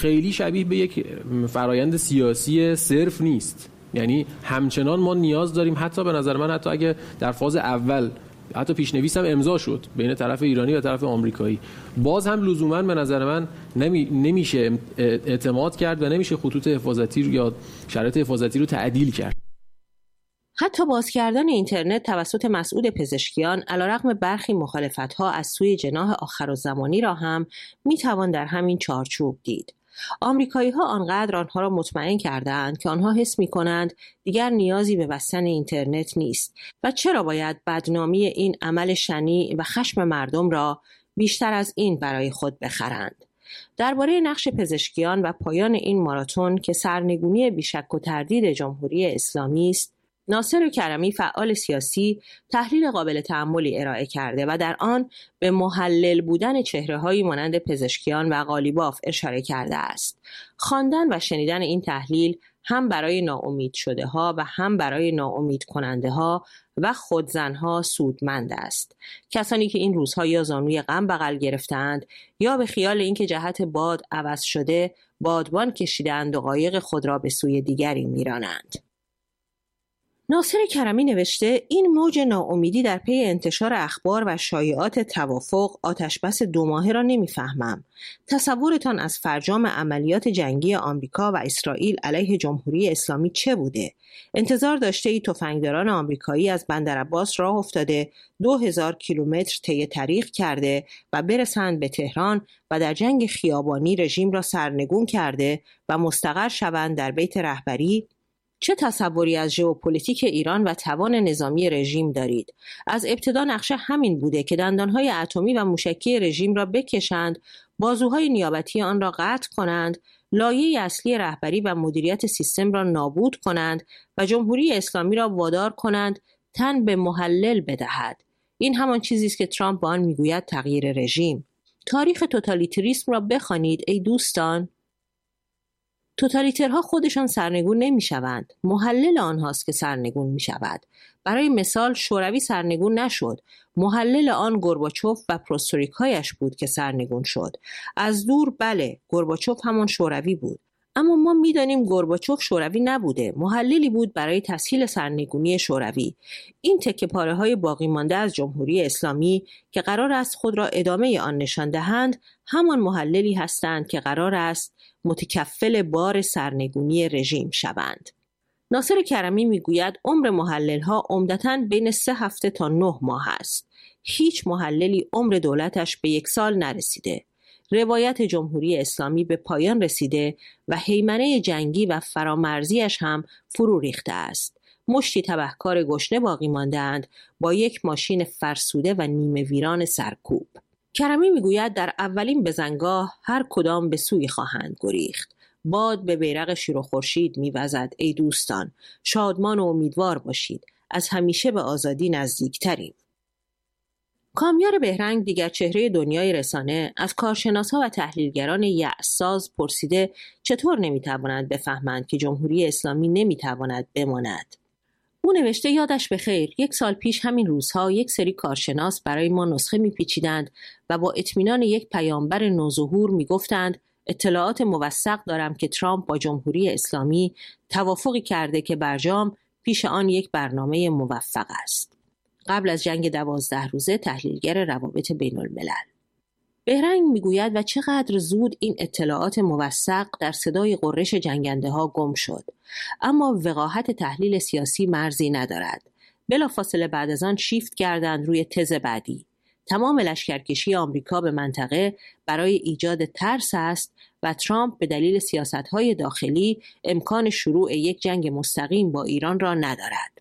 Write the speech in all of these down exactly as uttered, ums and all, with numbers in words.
خیلی شبیه به یک فرایند سیاسی صرف نیست. یعنی همچنان ما نیاز داریم، حتی به نظر من حتی اگه در فاز اول حتی پیشنویس هم امضا شد بین طرف ایرانی و طرف آمریکایی، باز هم لزوما به نظر من نمی، نمیشه اعتماد کرد و نمیشه خطوط حفاظتی رو یا شرایط حفاظتی رو تعدیل کرد. حتی باز کردن اینترنت توسط مسعود پزشکیان علیرغم برخی مخالفت‌ها از سوی جناح آخرالزمانی را هم میتوان در همین چارچوب دید. آمریکایی‌ها آنقدر آنها را مطمئن کردند که آنها حس می‌کنند دیگر نیازی به بستن اینترنت نیست و چرا باید بدنامی این عمل شنیع و خشم مردم را بیشتر از این برای خود بخرند. درباره نقش پزشکیان و پایان این ماراتون که سرنگونی بیشک و تردید جمهوری اسلامی است، ناصر کرمی فعال سیاسی تحلیل قابل تأملی ارائه کرده و در آن به محلل بودن چهره‌هایی مانند پزشکیان و قالیباف اشاره کرده است. خواندن و شنیدن این تحلیل هم برای ناامید شده ها و هم برای ناامید کننده ها و خودزنها سودمند است. کسانی که این روزها یا زانوی غم بغل گرفتند یا به خیال اینکه جهت باد عوض شده بادبان کشیدند و قایق خود را به سوی دیگری میرانند. ناصر کرمی نوشته این موج ناامیدی در پی انتشار اخبار و شایعات توافق آتشبس دو ماهه را نمیفهمم. تصورتان از فرجام عملیات جنگی آمریکا و اسرائیل علیه جمهوری اسلامی چه بوده؟ انتظار داشته ای تفنگداران آمریکایی از بندرعباس راه افتاده دو هزار کیلومتر طی تاریخ کرده و برسند به تهران و در جنگ خیابانی رژیم را سرنگون کرده و مستقر شوند در بیت رهبری؟ چه تصوری از ژئوپلیتیک ایران و توان نظامی رژیم دارید؟ از ابتدا نقشه همین بوده که دندانهای اتمی و موشکی رژیم را بکشند، بازوهای نیابتی آن را قطع کنند، لایه اصلی رهبری و مدیریت سیستم را نابود کنند و جمهوری اسلامی را وادار کنند تن به محلل بدهد. این همان چیزی است که ترامپ به آن میگوید تغییر رژیم. تاریخ توتالیتریسم را بخوانید ای دوستان. توتالیترها خودشان سرنگون نمی شوند. محلل آنهاست که سرنگون می شود. برای مثال شوروی سرنگون نشد. محلل آن گورباچوف و پروستوریکایش بود که سرنگون شد. از دور بله، گورباچوف همان شوروی بود. اما ما می دانیم گورباچوف شوروی نبوده. محللی بود برای تسهیل سرنگونی شوروی. این تکه پاره های باقی مانده از جمهوری اسلامی که قرار است خود را ادامه آن نشان دهند، همان محللی هستند که قرار است متکفل بار سرنگونی رژیم شوند. ناصر کرمی میگوید عمر محلل‌ها عمدتاً بین سه هفته تا نه ماه است. هیچ محللی عمر دولتش به یک سال نرسیده. روایت جمهوری اسلامی به پایان رسیده و هیمنه جنگی و فرامرزیش هم فرو ریخته است. مشتی تبهکار گشنه باقی مانده‌اند با یک ماشین فرسوده و نیمه ویران سرکوب. کرمی میگوید در اولین بزنگاه هر کدام به سوی خواهند گریخت. باد به بیرق شیر و خورشید میوزد ای دوستان. شادمان و امیدوار باشید. از همیشه به آزادی نزدیکتریم. کامیار بهرنگ دیگر چهره دنیای رسانه از کارشناسا و تحلیلگران یأس‌ساز پرسیده چطور نمیتوانند بفهمند که جمهوری اسلامی نمیتواند بماند. او نوشته یادش بخیر یک سال پیش همین روزها یک سری کارشناس برای ما نسخه میپیچیدند و با اطمینان یک پیامبر نوظهور میگفتند اطلاعات موثق دارم که ترامپ با جمهوری اسلامی توافقی کرده که برجام پیش آن یک برنامه موفق است. قبل از جنگ دوازده روزه تحلیلگر روابط بین الملل. بهرنگ میگوید و چقدر زود این اطلاعات موثق در صدای غرش جنگنده ها گم شد. اما وقاحت تحلیل سیاسی مرزی ندارد. بلافاصله بعد از آن شیفت کردند روی تز بعدی. تمام لشکرکشی آمریکا به منطقه برای ایجاد ترس است و ترامپ به دلیل سیاست‌های داخلی امکان شروع یک جنگ مستقیم با ایران را ندارد.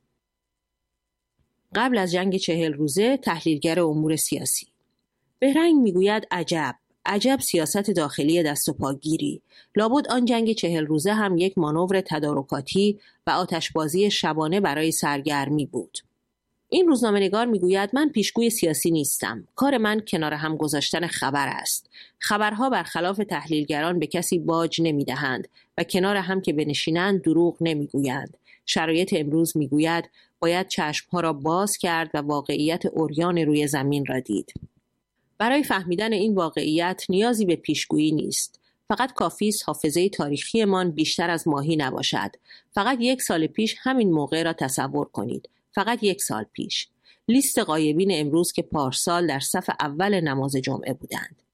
قبل از جنگ چهل روزه تحلیلگر امور سیاسی. بهرنگ میگوید عجب، عجب سیاست داخلی دست و پاگیری. لابد آن جنگ چهل روزه هم یک مانور تدارکاتی و آتشبازی شبانه برای سرگرمی بود. این روزنامه‌نگار میگوید من پیشگوی سیاسی نیستم. کار من کنار هم گذاشتن خبر است. خبرها برخلاف تحلیلگران به کسی باج نمیدهند و کنار هم که بنشینند دروغ نمیگویند. شرایط امروز میگوید باید چشمها را باز کرد و واقعیت عریان روی زمین را دید. برای فهمیدن این واقعیت نیازی به پیشگویی نیست. فقط کافی است حافظه تاریخیمان بیشتر از ماهی نباشد. فقط یک سال پیش همین موقع را تصور کنید. فقط یک سال پیش. لیست غایبین امروز که پارسال در صف اول نماز جمعه بودند.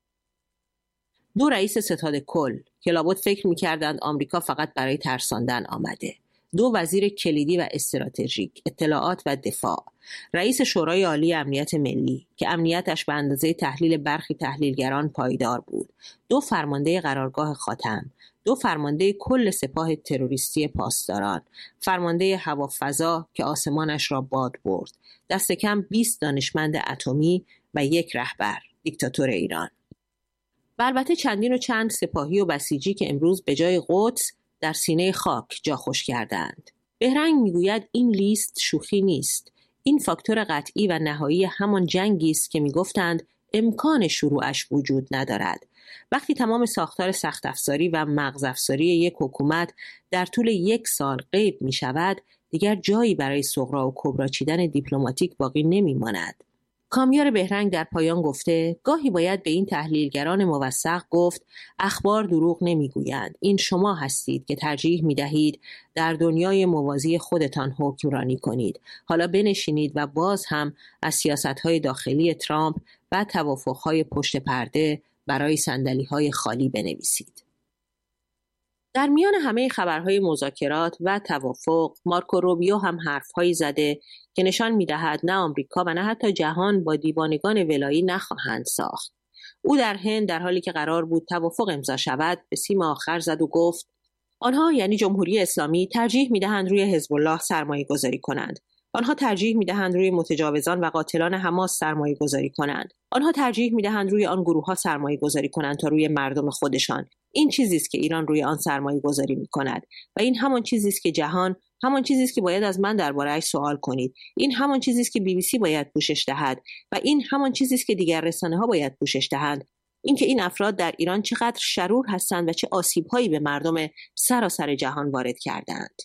دو رئیس ستاد کل که لابد فکر می‌کردند آمریکا فقط برای ترساندن آمده. دو وزیر کلیدی و استراتژیک، اطلاعات و دفاع. رئیس شورای عالی امنیت ملی که امنیتش به اندازه تحلیل برخی تحلیلگران پایدار بود. دو فرمانده قرارگاه خاتم. دو فرمانده کل سپاه تروریستی پاسداران. فرمانده هوافضا که آسمانش را باد برد. دست کم بیست دانشمند اتمی و یک رهبر، دیکتاتور ایران. و البته چندین و چند سپاهی و بسیجی که امروز به جای قدس در سینه خاک جا خوش کردند. بهرنگ میگوید این لیست شوخی نیست. این فاکتور قطعی و نهایی همان جنگی است که میگفتند امکان شروعش وجود ندارد. وقتی تمام ساختار سخت افزاری و مغز افزاری یک حکومت در طول یک سال غیب می شود، دیگر جایی برای صغرا و کبرا چیدن دیپلماتیک باقی نمی ماند. کامیار بهرنگ در پایان گفته گاهی باید به این تحلیلگران موثق گفت اخبار دروغ نمیگویند. این شما هستید که ترجیح میدهید در دنیای موازی خودتان حکمرانی کنید. حالا بنشینید و باز هم از سیاست‌های داخلی ترامپ و توافق‌های پشت پرده برای صندلی‌های خالی بنویسید. در میان همه خبرهای مذاکرات و توافق، مارکو روبیو هم حرفهایی زده که نشان می‌دهد نه آمریکا و نه حتی جهان با دیوانگان ولایی نخواهند ساخت. او در هند در حالی که قرار بود توافق امضا شود، به سیم آخر زد و گفت آنها یعنی جمهوری اسلامی ترجیح می‌دهند روی حزب الله سرمایه‌گذاری کنند. آنها ترجیح می‌دهند روی متجاوزان و قاتلان حماس سرمایه‌گذاری کنند. آنها ترجیح می‌دهند روی آن گروه‌ها سرمایه‌گذاری کنند تا روی مردم خودشان. این چیزی است که ایران روی آن سرمایه‌گذاری می‌کند و این همان چیزی است که جهان، همان چیزی است که باید از من درباره‌اش سوال کنید. این همان چیزی است که بی بی سی باید پوشش دهد و این همان چیزی است که دیگر رسانه‌ها باید پوشش دهند. اینکه این افراد در ایران چقدر شرور هستند و چه آسیب‌هایی به مردم سراسر جهان وارد کردند.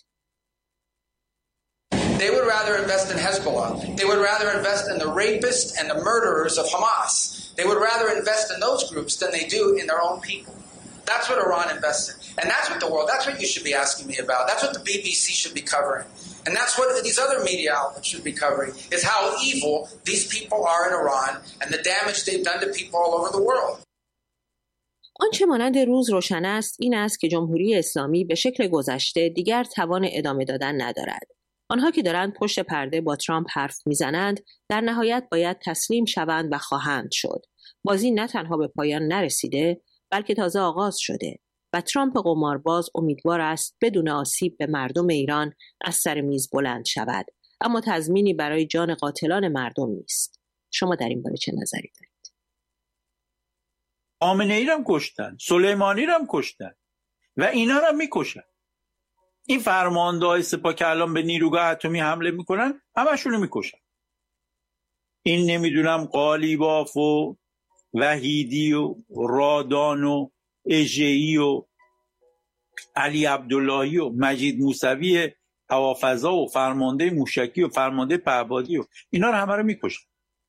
They would rather invest in Hezbollah. They would rather invest in the rapists and the murderers of Hamas. They would rather invest in those groups than they do in their own people. That's what Iran invests in. And that's what the world, that's what you should be asking me about. That's what the B B C should be covering. And that's what these other media outlets should be covering, is how evil these people are in Iran and the damage they've done to people all over the world. آنچه مانند روز روشن است این است که جمهوری اسلامی به شکل گذشته دیگر توان ادامه دادن ندارد. آنها که دارند پشت پرده با ترامپ حرف میزنند در نهایت باید تسلیم شوند و خواهند شد. بازی نه تنها به پایان نرسیده بلکه تازه آغاز شده و ترامپ قمارباز امیدوار است بدون آسیب به مردم ایران از سر میز بلند شود، اما تضمینی برای جان قاتلان مردم نیست. شما در این باره چه نظری دارید؟ خامنه‌ای رو هم کشتن، سلیمانی رو هم کشتن و اینا رو هم میکشن. این فرمانده‌های سپاه که الان به نیروگاه اتمی حمله میکنن همشون رو میکشن. این نمیدونم قالیباف و وحیدی و رادان و اژه‌ای و علی عبداللهی و مجید موسوی هوافضا و فرمانده موشکی و فرمانده پهبادی و اینا رو همه رو میکشن.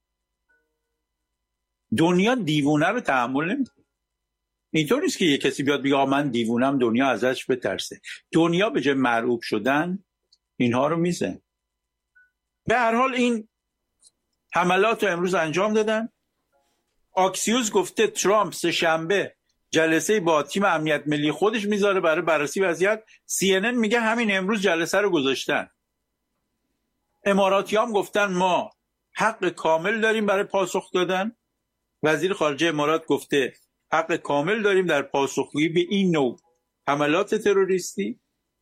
دنیا دیوونه رو تحمل نمیکنه. اینطور نیست که یه کسی بیاد بگه من دیوونم دنیا ازش بترسه. دنیا به جای مرعوب شدن اینها رو میزن. به هر حال این حملات رو امروز انجام دادن. آکسیوس گفته ترامپ سه شنبه جلسه با تیم امنیت ملی خودش میذاره برای بررسی وضعیت. سی ان ان میگه همین امروز جلسه رو گذاشتن. اماراتی هم گفتن ما حق کامل داریم برای پاسخ دادن. وزیر خارجه امارات گفته حق کامل داریم در پاسخگویی به این نوع حملات تروریستی.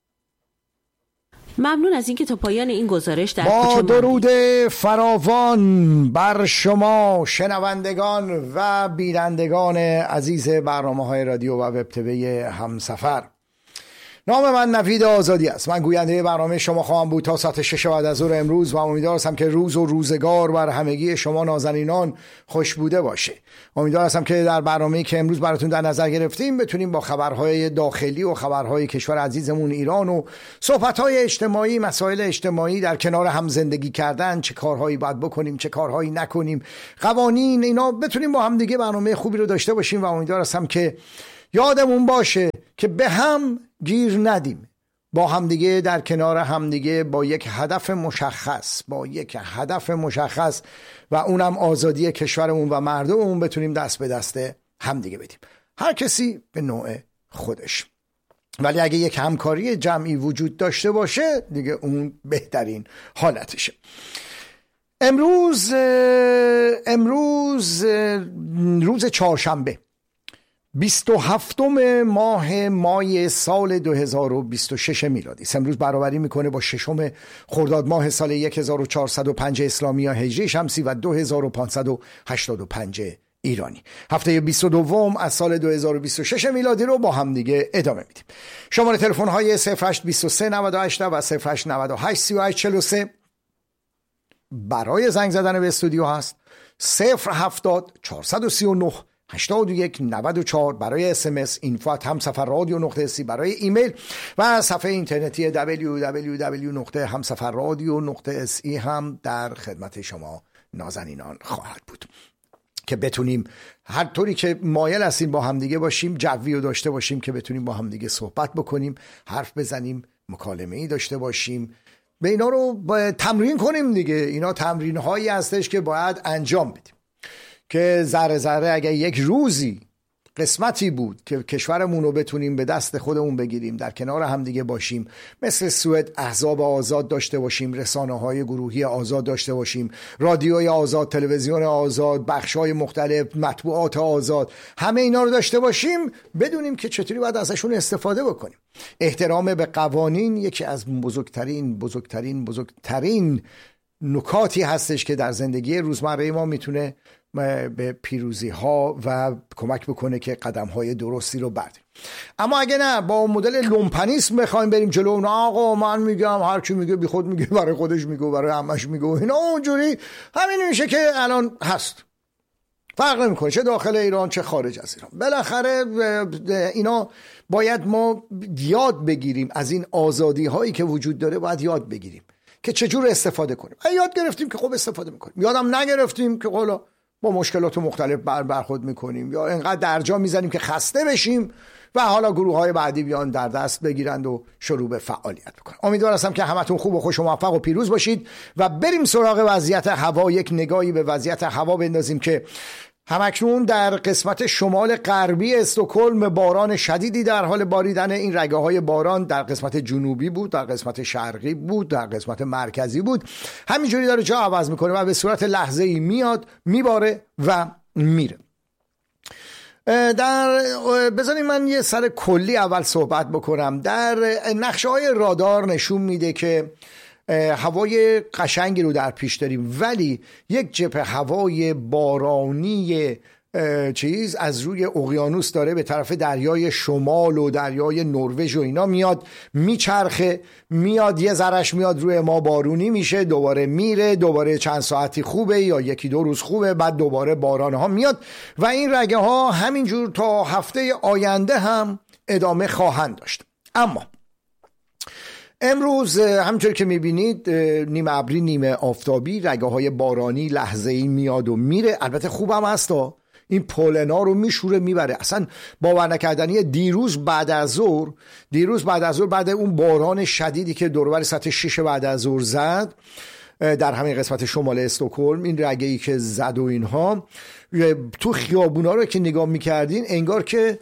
ممنون از اینکه تا پایان این گزارش در با درود فراوان بر شما شنوندگان و بینندگان عزیز برنامه‌های رادیو و وب تیوی همسفر. نام من نوید آزادی است. من گوینده برنامه شما خواهم بود تا ساعت شش بعد از ظهر امروز و امیدوار هستم که روز و روزگار بر همگی شما نازنینان خوش بوده باشه. امیدوار هستم که در برنامه‌ای که امروز براتون در نظر گرفتیم بتونیم با خبرهای داخلی و خبرهای کشور عزیزمون ایران و صحبت‌های اجتماعی، مسائل اجتماعی در کنار هم زندگی کردن، چه کارهایی باید بکنیم، چه کارهایی نکنیم، قوانین، اینا بتونیم با هم دیگه برنامه خوبی رو داشته باشیم و امیدوار هستم که یادمون باشه که به هم گیر ندیم، با همدیگه در کنار همدیگه با یک هدف مشخص با یک هدف مشخص و اونم آزادی کشورمون و مردممون بتونیم دست به دست همدیگه بدیم، هر کسی به نوع خودش. ولی اگه یک همکاری جمعی وجود داشته باشه دیگه اون بهترین حالتشه. امروز امروز روز چهارشنبه بیست و هفتم ماه مای سال دو هزار و بیست و شش میلادی. امروز برابری میکنه با ششم خرداد ماه سال هزار و چهارصد و پنج اسلامی یا هجری شمسی و دو هزار و پانصد و هشتاد و پنج ایرانی. هفته بیست و دو از سال دو هزار و بیست و شش میلادی رو با هم دیگه ادامه میدیم. شماره تلفن های صفر هشت بیست و سه نود و هشت و صفر هشت نود و هشت سی و هشت چهل و سه برای زنگ زدن به استودیو هست. صفر هفتاد چهارصد و سی و نه هشتاد و یک نود و چهار برای اس ام اس، اینفو ات همسفر رادیو نقطه سی برای ایمیل و صفحه اینترنتی دبلیو دبلیو دبلیو نقطه همسفر رادیو نقطه سی هم در خدمت شما نازنینان خواهد بود که بتونیم هر طوری که مایل هستیم با همدیگه باشیم، جوی رو داشته باشیم که بتونیم با همدیگه صحبت بکنیم، حرف بزنیم، مکالمه ای داشته باشیم. به اینا رو باید تمرین کنیم دیگه. اینا تمرین هایی هستش که باید انجام بدیم که ذره ذره اگر یک روزی قسمتی بود که کشورمون رو بتونیم به دست خودمون بگیریم، در کنار همدیگه باشیم، مثل سوئد احزاب آزاد داشته باشیم، رسانه های گروهی آزاد داشته باشیم، رادیوی آزاد، تلویزیون آزاد، بخش های مختلف، مطبوعات آزاد، همه اینا رو داشته باشیم، بدونیم که چطوری باید ازشون استفاده بکنیم. احترام به قوانین یکی از بزرگترین بزرگترین بزرگترین نکاتی هستش که در زندگی روزمره ما میتونه به پیروزی ها و کمک بکنه که قدم های درستی رو برداریم. اما اگه نه با مدل لومپنیسم بخوایم بریم جلو، نه آقا من میگم هر کی میگه بی خود میگه، برای خودش میگه، برای همش میگه، اینا اونجوری همین میشه که الان هست. فرق نمیکنه چه داخل ایران چه خارج از ایران. بالاخره اینا باید ما یاد بگیریم، از این آزادی هایی که وجود داره باید یاد بگیریم که چجور استفاده کنیم. یاد گرفتیم که خب استفاده میکنیم، یادم نگرفتیم که حالا با مشکلات مختلف بر برخورد میکنیم یا اینقدر درجا میزنیم که خسته بشیم و حالا گروه های بعدی بیان در دست بگیرند و شروع به فعالیت بکنن. امیدوار هستم که همتون خوب و خوش و موفق و پیروز باشید و بریم سراغ وضعیت هوا. یک نگاهی به وضعیت هوا بندازیم که همکنون در قسمت شمال غربی استکهلم باران شدیدی در حال باریدن. این رگه های باران در قسمت جنوبی بود، در قسمت شرقی بود، در قسمت مرکزی بود، همینجوری داره جا عوض میکنه و به صورت لحظه‌ای میاد، میباره و میره. در بذارید من یه سر کلی اول صحبت بکنم. در نقشه های رادار نشون میده که هوای قشنگی رو در پیش داریم، ولی یک جبهه هوای بارانی چیز از روی اقیانوس داره به طرف دریای شمال و دریای نروژ و اینا میاد، میچرخه، میاد یه ذرش میاد روی ما بارونی میشه، دوباره میره، دوباره چند ساعتی خوبه یا یکی دو روز خوبه، بعد دوباره باران ها میاد و این رگه ها همینجور تا هفته آینده هم ادامه خواهند داشت. اما امروز همونطور که میبینید نیمه ابری نیمه آفتابی، رگه های بارانی لحظه‌ای میاد و میره. البته خوبم هستا، این پولنا رو میشوره میبره. اصلا باور نکردنی دیروز بعد از ظهر دیروز بعد از ظهر بعد اون باران شدیدی که دور و بر ساعت شش بعد از ظهر زد در همین قسمت شمال استکهلم، این رگه‌ای که زد و اینها تو خیابونا رو که نگاه میکردین انگار که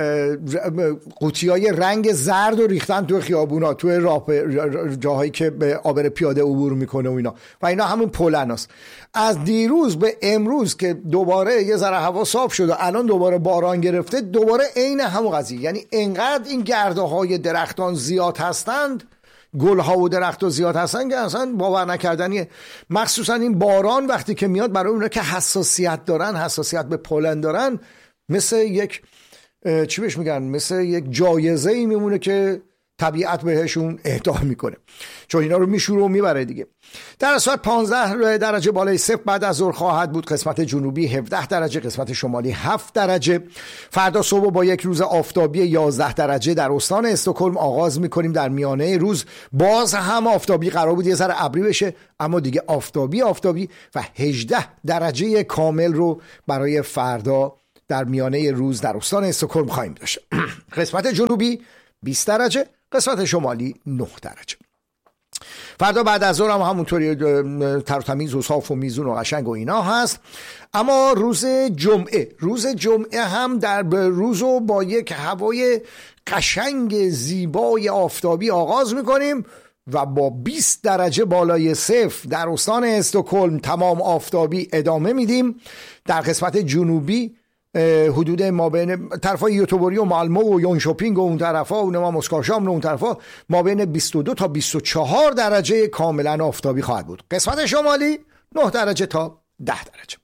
قوطیای رنگ زرد رو ریختن تو خیابونا، تو راه جاهایی که به عابر پیاده عبور میکنه و اینا و اینا همون پلناست. از دیروز به امروز که دوباره یه ذره هوا صاف شد و الان دوباره باران گرفته، دوباره عین همون قضیه. یعنی انقدر این گرده های درختان زیاد هستند، گل ها و درخت ها زیاد هستن که اصلا باور نکردنیه. مخصوصا این باران وقتی که میاد برای اونا که حساسیت دارن، حساسیت به پولن دارن، مثل یک چی بهش میگن، مثل یک جایزه ای میمونه که طبیعت بهشون اهدا میکنه، چون اینا رو میشوره و میبره دیگه. در اصل پانزده درجه بالای صفر بعد از ظهر خواهد بود، قسمت جنوبی هفده درجه، قسمت شمالی هفت درجه. فردا صبح با یک روز آفتابی یازده درجه در استان استکهلم آغاز میکنیم. در میانه روز باز هم آفتابی، قرار بود یه ذره ابری بشه اما دیگه آفتابی آفتابی و هجده درجه کامل رو برای فردا در میانه روز در استان استکهلم خواهیم داشت. قسمت جنوبی بیست درجه، قسمت شمالی نه درجه. فردا بعد از ظهر هم همونطوری تر و تمیز و صاف و میزون و قشنگ و اینا هست. اما روز جمعه روز جمعه هم در روزو با یک هوای قشنگ زیبای آفتابی آغاز میکنیم و با بیست درجه بالای صفر در استان استکهلم تمام آفتابی ادامه میدیم. در قسمت جنوبی حدود ما بین طرفای یوتوبوری و مالمو و یونشوپینگ و اون طرفا و نما مسکارشام و اون طرفا ما بین بیست و دو تا بیست و چهار درجه کاملا آفتابی خواهد بود. قسمت شمالی نه درجه تا ده درجه.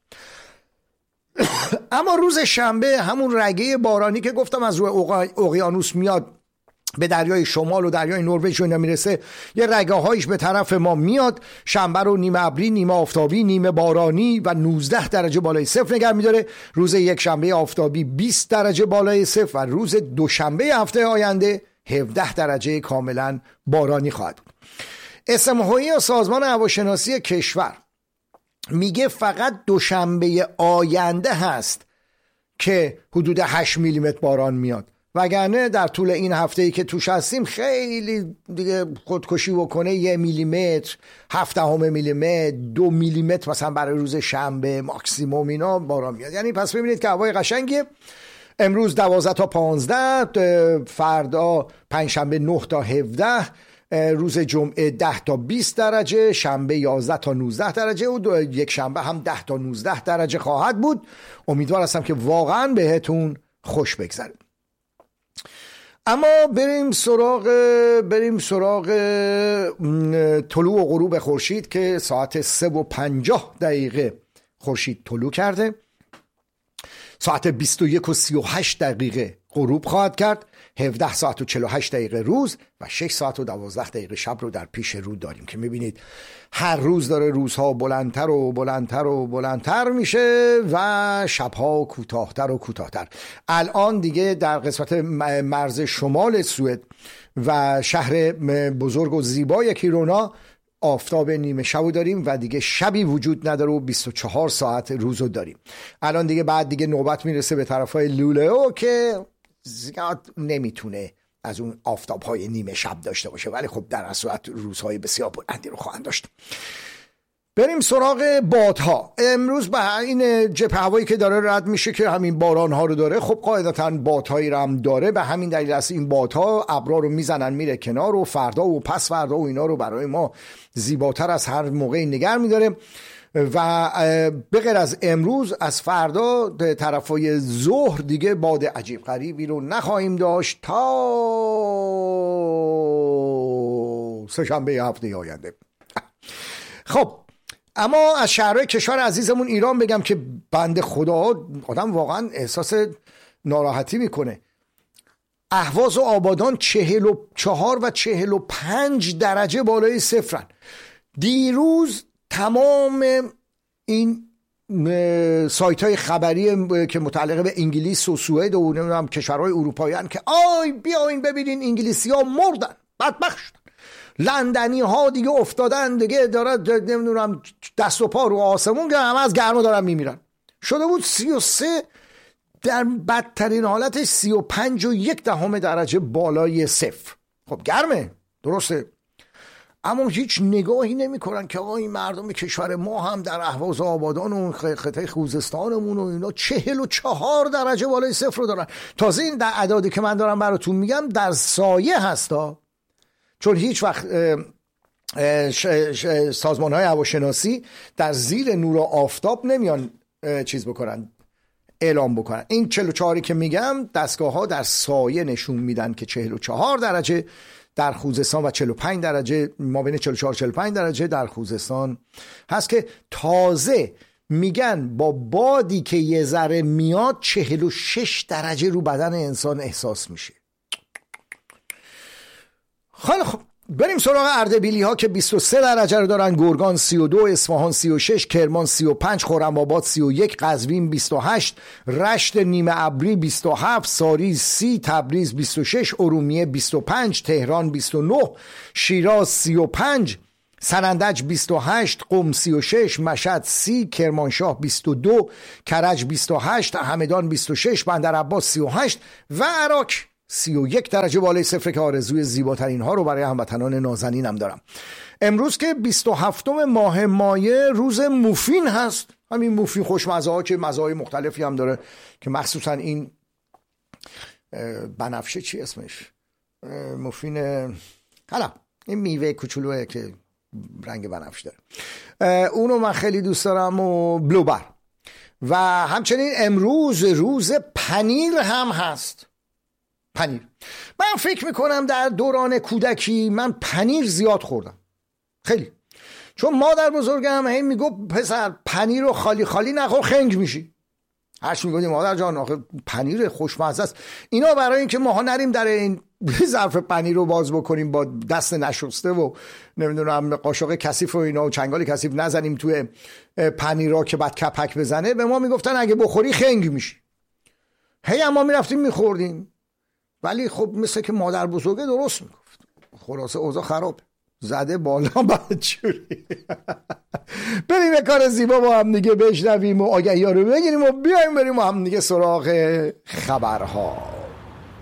اما روز شنبه همون رگه بارانی که گفتم از روی اقیانوس میاد به دریای شمال و دریای نروژ و اینا میرسه، یه رگه هایش به طرف ما میاد. شنبه رو نیمه ابری، نیمه آفتابی، نیمه بارانی و نوزده درجه بالای صفر نگه میداره. روز یک شنبه آفتابی بیست درجه بالای صفر و روز دوشنبه هفته آینده هفده درجه کاملا بارانی خواهد بود. اسمهایی یا سازمان هواشناسی کشور میگه فقط دوشنبه آینده هست که حدود هشت میلیمتر باران میاد، وگرنه در طول این هفته‌ای که توش هستیم خیلی دیگه خودکشی بکنه یه میلیمتر، هفدهم میلیمتر، دو میلیمتر مثلا برای روز شنبه ماکسیموم اینا باران میاد. یعنی پس ببینید که هوای قشنگیه. امروز دوازده تا پانزده، فردا پنجشنبه نه تا هفده، روز جمعه ده تا بیست درجه، شنبه یازده تا نوزده درجه و یک شنبه هم ده تا نوزده درجه خواهد بود. امیدوار هستم که واقعا بهتون خوش بگذره. اما بریم سراغ بریم سراغ طلوع و غروب خورشید که ساعت سه و پنجاه دقیقه خورشید طلوع کرده، ساعت بیست و یک و سی و هشت دقیقه غروب خواهد کرد، هفده ساعت و چهل و هشت دقیقه روز و شش ساعت و دوازده دقیقه شب رو در پیش رو داریم که میبینید هر روز داره روزها بلندتر و بلندتر و بلندتر میشه و شبها کوتاهتر و کوتاهتر. الان دیگه در قسمت مرز شمال سوئد و شهر بزرگ و زیبای کیرونا آفتاب نیمه شبو داریم و دیگه شبی وجود نداره و بیست و چهار ساعت روزو داریم. الان دیگه بعد دیگه نوبت میرسه به طرفای لولئو که زیاد نمیتونه از اون آفتاب‌های نیمه شب داشته باشه، ولی خب در صورت روزهای بسیار بلندی رو خواهند داشت. بریم سراغ بادها. امروز به این جبهه هوایی که داره رد میشه که همین باران‌ها رو داره، خب قاعدتاً بادهایی رو هم داره. به همین دلیل است این بادها ابرا رو میزنن میره کنار و فردا و پس فردا و اینا رو برای ما زیباتر از هر موقعی نگه میداره. و به غیر از امروز از فردا طرفای ظهر دیگه باد عجیب غریبی رو نخواهیم داشت تا سه‌شنبه هفته آینده. خب اما از شهرهای کشور عزیزمون ایران بگم که بنده خدا آدم واقعا احساس ناراحتی میکنه. اهواز و آبادان چهل و چهار و چهل و پنج درجه بالای صفرن. دیروز تمام این سایت های خبری که متعلق به انگلیس و سوئد و نمیدونم کشورهای اروپایی هستند که آی بیاین ببینین انگلیسی ها مردن، بدبخت شدن، لندنی ها دیگه افتادن، دیگه دارد نمیدونم دست و پا رو آسمون که همه از گرما دارن میمیرن. شده بود سی و سه، در بدترین حالتش سی و پنج و یک دهم درجه بالای صفر. خب گرمه، درسته، اما هیچ نگاهی نمی کنن که آقا این مردم کشور ما هم در اهواز آبادان و خطه خوزستانمون و اینا چهل و چهار درجه بالای صفر رو دارن. تازه این در اعدادی که من دارم براتون میگم در سایه هستا، چون هیچ وقت سازمان های هواشناسی در زیر نور آفتاب نمیان چیز بکنن، اعلام بکنن. این چهل و چهاری که میگم دستگاه ها در سایه نشون میدن که چهل و چهار درجه در خوزستان و چهل و پنج درجه، ما بین چهل و چهار چهل و پنج درجه در خوزستان هست که تازه میگن با بادی که یه ذره میاد چهل و شش درجه رو بدن انسان احساس میشه. خیلی خب بریم سراغ اردبیلی ها که بیست و سه درجه رو دارن. گرگان سی و دو، اصفهان سی و شش، کرمان سی و پنج، خرم‌آباد سی و یک، قزوین بیست و هشت، رشت نیمه ابری بیست و هفت، ساریز سی، تبریز بیست و شش، ارومیه بیست و پنج، تهران بیست و نه، شیراز سی و پنج، سنندج بیست و هشت، قم سی و شش، مشهد سی، کرمانشاه بیست و دو، کرج بیست و هشت، همدان بیست و شش، بندرعباس سی و هشت و عراق سی و یک درجه بالای صفر که آرزوی زیباترین ها رو برای هموطنان نازنینم دارم. امروز که بیست و هفتم ماه مایه روز موفین هست. همین موفین خوشمزه ها که مزه های مختلفی هم داره که مخصوصا این بنفشه چی اسمش موفین حالا این میوه کوچولوه که رنگ بنفش داره اونو من خیلی دوست دارم و بلوبر. و همچنین امروز روز پنیر هم هست. پنیر من فکر میکنم در دوران کودکی من پنیر زیاد خوردم خیلی، چون مادر بزرگم هی میگو پسر پنیر رو خالی خالی نخور خنگ میشی. هرچی میگودیم مادر جان آخه پنیر خوشمزه است. اینا برای اینکه ماها نریم در این ظرف پنیر رو باز بکنیم با دست نشسته و نمیدونم قاشق کثیف و اینا و چنگال کثیف نزنیم توی پنیرها که بعد کپک بزنه، به ما میگفتن اگه بخوری خنگ میشی. هی اما میرفتیم میخوردیم، ولی خب مثل که مادر بزرگه درست میگفت. خلاصه اوضاع خراب زده بالا بدجوری. بریم یه کار زیبا با هم دیگه بشنویم و آگهی ها رو بگیریم و بیایم بریم با هم دیگه سراغ خبرها.